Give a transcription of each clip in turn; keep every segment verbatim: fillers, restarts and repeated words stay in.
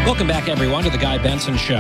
Welcome back, everyone, to the Guy Benson Show.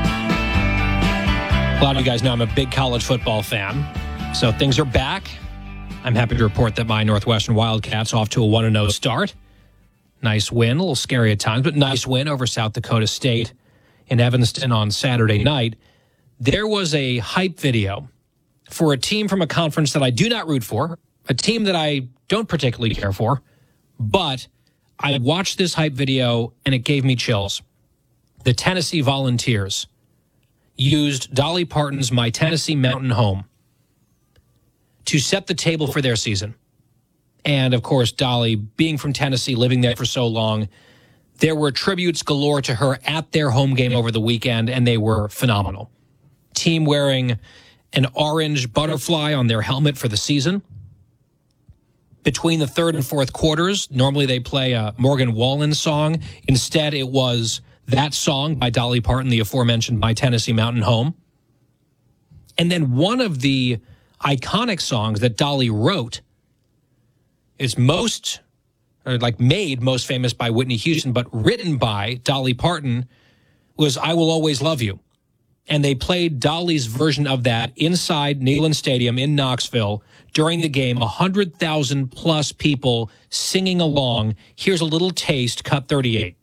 A lot of you guys know I'm a big college football fan, so things are back. I'm happy to report that my Northwestern Wildcats off to a one and oh start. Nice win, a little scary at times, but nice win over South Dakota State in Evanston on Saturday night. There was a hype video for a team from a conference that I do not root for, a team that I don't particularly care for, but I watched this hype video and it gave me chills. The Tennessee Volunteers used Dolly Parton's My Tennessee Mountain Home to set the table for their season. And, of course, Dolly, being from Tennessee, living there for so long, there were tributes galore to her at their home game over the weekend, and they were phenomenal. Team wearing an orange butterfly on their helmet for the season. Between the third and fourth quarters, normally they play a Morgan Wallen song. Instead, it was that song by Dolly Parton, the aforementioned My Tennessee Mountain Home. And then one of the iconic songs that Dolly wrote is most, or like made most famous by Whitney Houston, but written by Dolly Parton, was I Will Always Love You. And they played Dolly's version of that inside Neyland Stadium in Knoxville during the game. one hundred thousand plus people singing along. Here's a little taste, cut thirty-eight.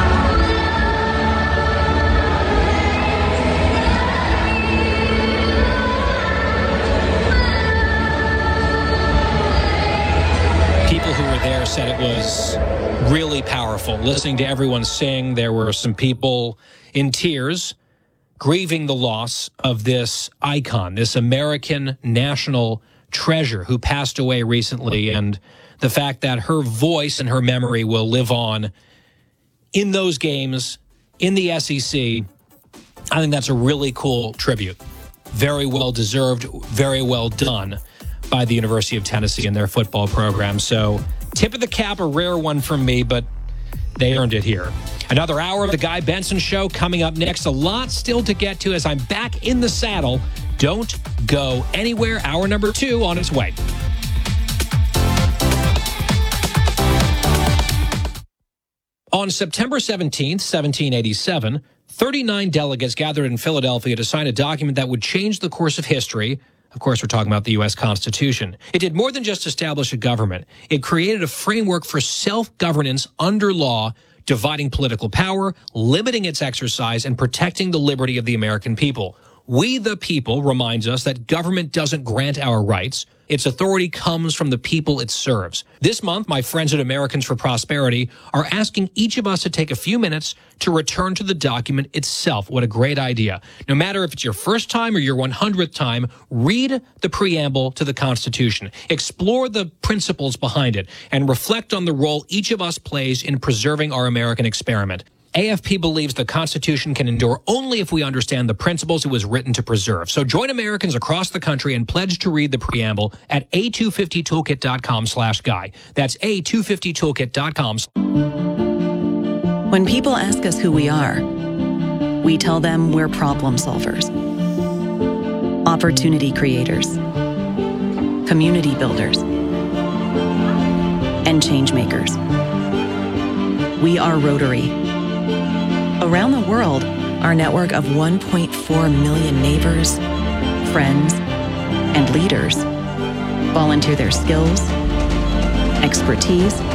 People who were there said it was really powerful. Listening to everyone sing, there were some people in tears, grieving the loss of this icon, this American national treasure who passed away recently, and the fact that her voice and her memory will live on in those games, in the S E C. I think that's a really cool tribute. Very well deserved, very well done by the University of Tennessee and their football program. So, tip of the cap, a rare one from me, but they earned it here. Another hour of the Guy Benson Show coming up next. A lot still to get to as I'm back in the saddle. Don't go anywhere. Hour number two on its way. On September seventeenth, seventeen eighty-seven, thirty-nine delegates gathered in Philadelphia to sign a document that would change the course of history. Of course, we're talking about the U S Constitution. It did more than just establish a government. It created a framework for self-governance under law, dividing political power, limiting its exercise, and protecting the liberty of the American people. We the people reminds us that government doesn't grant our rights. Its authority comes from the people it serves. This month, my friends at Americans for Prosperity are asking each of us to take a few minutes to return to the document itself. What a great idea. No matter if it's your first time or your one hundredth time, read the preamble to the Constitution. Explore the principles behind it and reflect on the role each of us plays in preserving our American experiment. A F P believes the Constitution can endure only if we understand the principles it was written to preserve. So join Americans across the country and pledge to read the preamble at A two fifty toolkit dot com slash guy. That's A two fifty toolkit dot com. When people ask us who we are, we tell them we're problem solvers, opportunity creators, community builders, and change makers. We are Rotary. Around the world, our network of one point four million neighbors, friends, and leaders volunteer their skills, expertise,